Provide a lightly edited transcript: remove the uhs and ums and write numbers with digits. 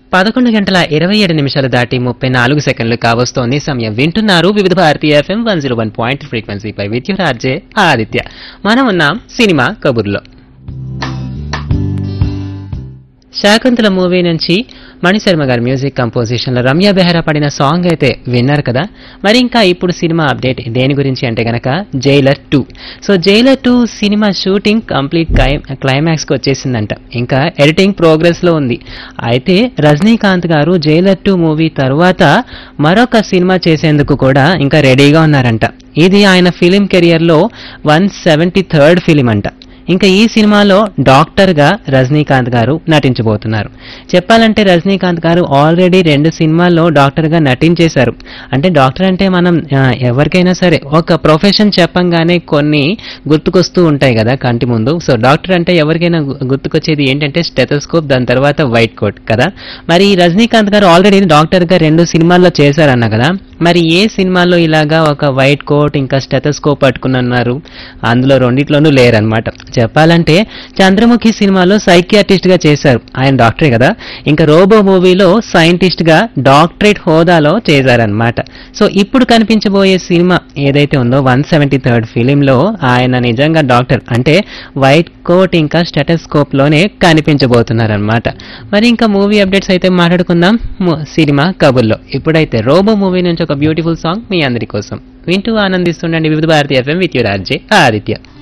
11:27 దాటి 34 సెకండ్లు కావస్తోంది సమయం. వింటున్నారు వివిధ భారతీయ FM 101 ఫ్రీక్వెన్సీపై విద్యురార్జే ఆదిత్య. మనం ఉన్నాం సినిమా కబుర్లో. శాకుంతల మూవీ నుంచి మణిశర్మ గారి మ్యూజిక్ కంపోజిషన్లో రమ్య బెహరా పడిన సాంగ్ అయితే విన్నారు కదా. మరి ఇంకా ఇప్పుడు సినిమా అప్డేట్ దేని గురించి అంటే గనక Jailer 2. So Jailer 2 cinema shooting complete క్లైమాక్స్కి వచ్చేసిందంట. ఇంకా ఎడిటింగ్ ప్రోగ్రెస్లో ఉంది. అయితే రజనీకాంత్ గారు జైలర్ 2 మూవీ తర్వాత మరొక సినిమా చేసేందుకు కూడా ఇంకా రెడీగా ఉన్నారంట. ఇది ఆయన ఫిలిం కెరియర్లో 173rd ఫిలిం అంట. ఇంకా ఈ సినిమాలో డాక్టర్గా రజనీకాంత్ గారు నటించబోతున్నారు. చెప్పాలంటే రజనీకాంత్ గారు ఆల్రెడీ 2 సినిమాల్లో డాక్టర్గా నటించేశారు. అంటే డాక్టర్ అంటే మనం ఎవరికైనా సరే ఒక ప్రొఫెషన్ చెప్పంగానే కొన్ని గుర్తుకొస్తూ ఉంటాయి కదా కంటి ముందు. సో డాక్టర్ అంటే ఎవరికైనా గుర్తుకొచ్చేది ఏంటంటే స్టెథోస్కోప్, దాని తర్వాత వైట్ కోట్ కదా. మరి రజనీకాంత్ గారు ఆల్రెడీ డాక్టర్గా 2 సినిమాల్లో చేశారన్న కదా. మరి ఏ సినిమాలో ఇలాగా ఒక వైట్ కోట్ ఇంకా స్టెథోస్కోప్ పట్టుకున్నారు? అందులో రెండిట్లోనూ లేరనమాట. చెప్పాలంటే చంద్రముఖి సినిమాలో సైకియాట్రిస్ట్ గా చేశారు, ఆయన డాక్టరే కదా. ఇంకా రోబో మూవీలో సైంటిస్ట్ గా డాక్టరేట్ హోదాలో చేశారనమాట. సో ఇప్పుడు కనిపించబోయే సినిమా ఏదైతే ఉందో 173rd ఫిలింలో ఆయన నిజంగా డాక్టర్ అంటే వైట్ కోట్ ఇంకా స్టెథోస్కోప్ లోనే కనిపించబోతున్నారనమాట. మరి ఇంకా మూవీ అప్డేట్స్ అయితే మాట్లాడుకుందాం సినిమా కబుర్లో. ఇప్పుడైతే రోబో మూవీ నుంచి ఒక బ్యూటిఫుల్ సాంగ్ మీ అందరి కోసం వింటూ ఆనందిస్తుండండి వివిధ భారతీయ FM with your RJ Aditya.